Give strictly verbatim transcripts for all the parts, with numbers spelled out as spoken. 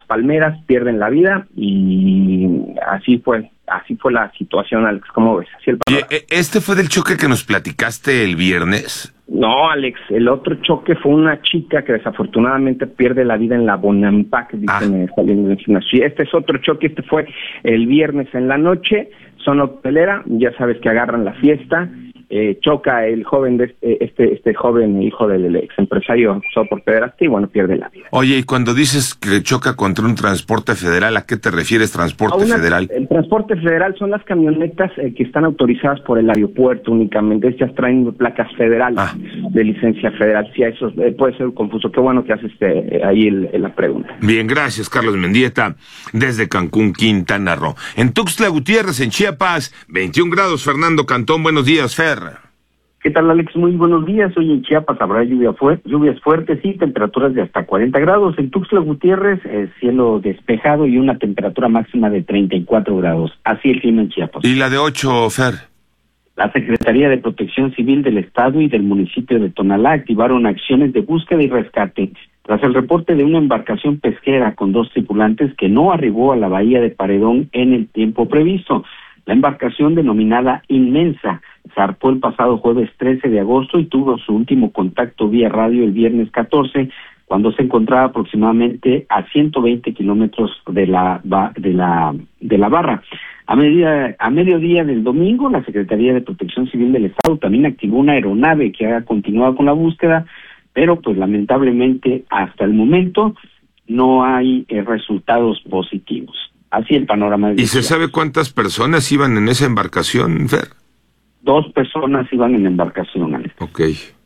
Palmeras, pierden la vida y así fue, así fue la situación, Alex, ¿cómo ves? Así el Oye, ¿este fue del choque que nos platicaste el viernes? No, Alex, el otro choque fue una chica que desafortunadamente pierde la vida en la Bonampak, dicen, ah. saliendo en gimnasio. Este es otro choque, este fue el viernes en la noche, zona hotelera, ya sabes que agarran la fiesta, eh, choca el joven, de este, este, este joven hijo del ex empresario acusado por pederastia y bueno, pierde la vida. Oye, y cuando dices que choca contra un transporte federal, ¿a qué te refieres, transporte una, federal? El transporte federal son las camionetas eh, que están autorizadas por el aeropuerto únicamente, estas traen placas federales, ah. de licencia federal. Sí, eso eh, puede ser confuso. Qué bueno que haces este, eh, ahí el, el, la pregunta. Bien, gracias, Carlos Mendieta, desde Cancún, Quintana Roo. En Tuxtla Gutiérrez, en Chiapas, veintiún grados, Fernando Cantón, buenos días, Fer. ¿Qué tal, Alex? Muy buenos días. Hoy en Chiapas habrá lluvia fu- lluvias fuertes y temperaturas de hasta cuarenta grados. En Tuxtla Gutiérrez, eh, cielo despejado y una temperatura máxima de treinta y cuatro grados. Así el clima en Chiapas. ¿Y la de ocho, Fer? La Secretaría de Protección Civil del Estado y del municipio de Tonalá activaron acciones de búsqueda y rescate tras el reporte de una embarcación pesquera con dos tripulantes que no arribó a la bahía de Paredón en el tiempo previsto. La embarcación, denominada Inmensa, zarpó el pasado jueves trece de agosto y tuvo su último contacto vía radio el viernes catorce, cuando se encontraba aproximadamente a ciento veinte kilómetros de la de la de la barra. A medida a mediodía del domingo, la Secretaría de Protección Civil del Estado también activó una aeronave que ha continuado con la búsqueda, pero pues lamentablemente hasta el momento no hay eh, resultados positivos. Así el panorama. ¿Y se sabe cuántas personas iban en esa embarcación, Fer? Dos personas iban en la embarcación, Alex. Ok.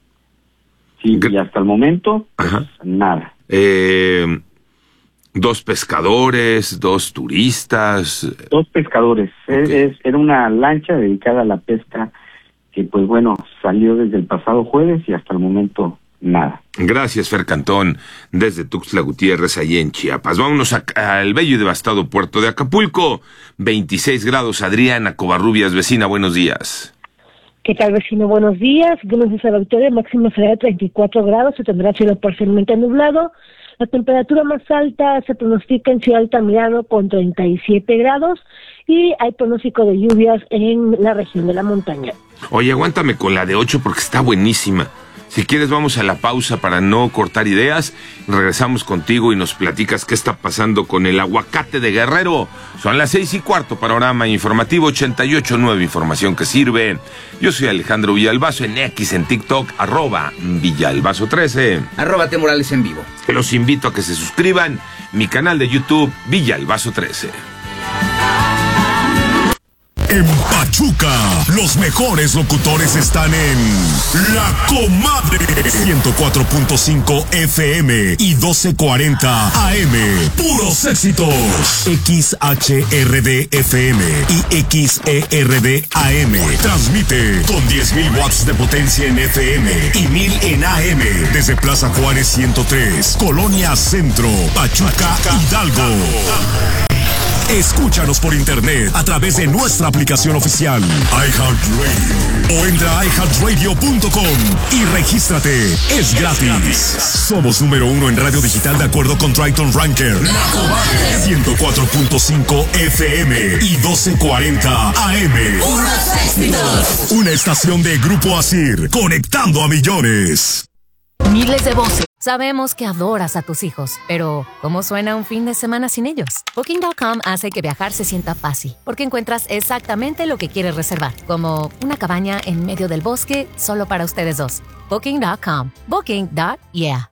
Sí, y hasta el momento, pues, nada. Eh, dos pescadores, dos turistas. Dos pescadores. Okay. Es, es, era una lancha dedicada a la pesca que, pues bueno, salió desde el pasado jueves y hasta el momento nada. Gracias, Fer Cantón, desde Tuxtla Gutiérrez, allí en Chiapas. Vámonos al bello y devastado puerto de Acapulco. veintiséis grados, Adriana Covarrubias, vecina, buenos días. ¿Qué tal, vecino? Buenos días. Buenos días a la auditoría. Máxima será de treinta y cuatro grados, se tendrá cielo parcialmente nublado. La temperatura más alta se pronostica en Ciudad Altamirano con treinta y siete grados y hay pronóstico de lluvias en la región de la montaña. Oye, aguántame con la de ocho porque está buenísima. Si quieres vamos a la pausa para no cortar ideas, regresamos contigo y nos platicas qué está pasando con el aguacate de Guerrero. Son las seis y cuarto, panorama informativo ochenta y ocho punto nueve, información que sirve. Yo soy Alejandro Villalbazo, en X, en TikTok, arroba Villalbazo trece. Arroba T Morales en vivo. Los invito a que se suscriban, mi canal de YouTube, Villalbazo trece. En Pachuca, los mejores locutores están en La Comadre, ciento cuatro punto cinco F M y doce cuarenta A M. Puros éxitos. X H R D F M y X E R D A M. Transmite con diez mil watts de potencia en F M y mil en A M. Desde Plaza Juárez ciento tres, Colonia Centro, Pachuca, Hidalgo. Escúchanos por internet a través de nuestra aplicación oficial iHeartRadio o entra a i heart radio punto com y regístrate. Es gratis. Somos número uno en radio digital de acuerdo con Triton Ranker. ciento cuatro punto cinco F M y doce cuarenta A M. Una estación de Grupo Asir, conectando a millones. Miles de voces. Sabemos que adoras a tus hijos, pero ¿cómo suena un fin de semana sin ellos? Booking punto com hace que viajar se sienta fácil, porque encuentras exactamente lo que quieres reservar, como una cabaña en medio del bosque solo para ustedes dos. Booking punto com. Booking. Yeah.